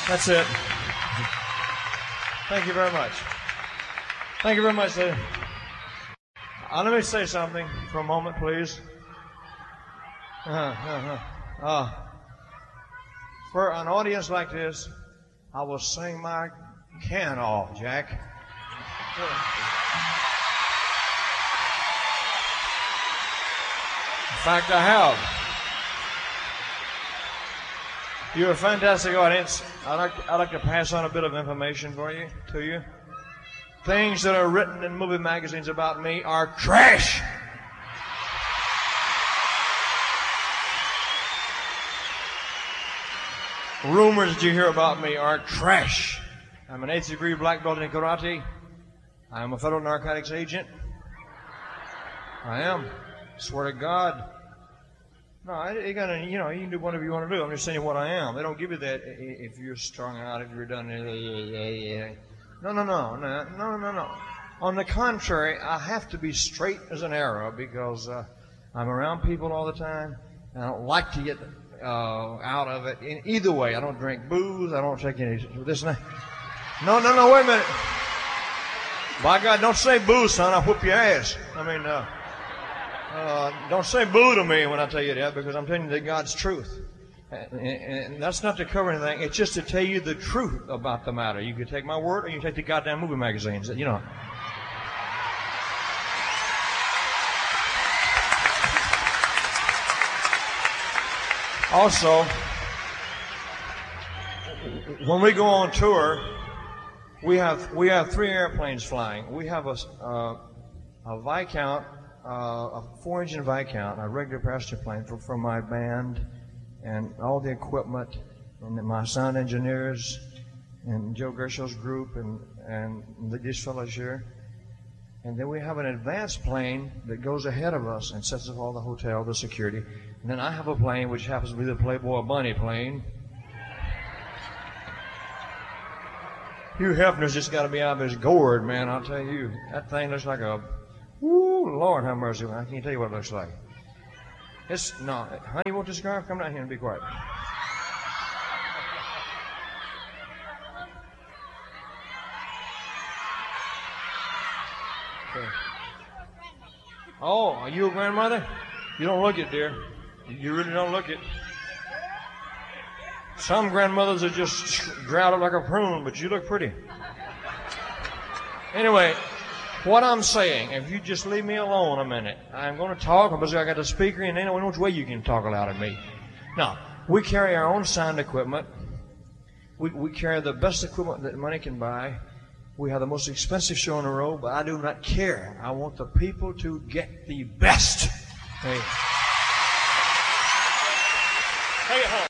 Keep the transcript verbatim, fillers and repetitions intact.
That's it. Thank you very much. Thank you very much. Uh, let me say something for a moment, please. Uh, uh, uh, uh, for an audience like this, I will sing my can off, Jack. In fact, I have. You're a fantastic audience. I'd like, I'd like to pass on a bit of information for you, to you. Things that are written in movie magazines about me are trash. Rumors that you hear about me are trash. I'm an eighth degree black belt in karate. I am a federal narcotics agent. I am. Swear to God. No, you gotta, you know, you can do whatever you want to do. I'm just saying what I am. They don't give you that if you're strung out, if you're done. No, no, no, no, no, no, no. On the contrary, I have to be straight as an arrow because uh, I'm around people all the time, and I don't like to get uh, out of it in either way. I don't drink booze. I don't take any this and that. No, no, no. Wait a minute. By God, don't say boo, son. I'll whoop your ass. I mean. Uh, Uh, don't say boo to me when I tell you that, because I'm telling you the God's truth. And, and that's not to cover anything. It's just to tell you the truth about the matter. You can take my word or you can take the goddamn movie magazines. You know. Also, when we go on tour, we have we have three airplanes flying. We have a, uh, a Viscount. Uh, a four-engine Viscount, a regular passenger plane for, for my band and all the equipment and my sound engineers and Joe Gershell's group and, and these fellows here. And then we have an advanced plane that goes ahead of us and sets up all the hotel, the security. And then I have a plane which happens to be the Playboy Bunny plane. Hugh Hefner's just got to be out of his gourd, man, I'll tell you. That thing looks like a... Woo, Lord have mercy. I can't tell you what it looks like. It's, no, honey, you want this scarf? Come down here and be quiet. Okay. Oh, are you a grandmother? You don't look it, dear. You really don't look it. Some grandmothers are just grouted like a prune, but you look pretty. Anyway, what I'm saying, if you just leave me alone a minute, I'm going to talk because I got the speaker and ain't no which way you can talk loud at me. Now, we carry our own sound equipment. We, we carry the best equipment that money can buy. We have the most expensive show on the road, but I do not care. I want the people to get the best. Hey. Take it home.